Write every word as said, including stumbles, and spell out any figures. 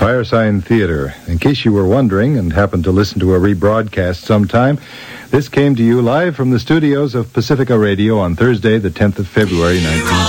Firesign Theater. In case you were wondering and happened to listen to a rebroadcast sometime, this came to you live from the studios of Pacifica Radio on Thursday, the tenth of February, nineteen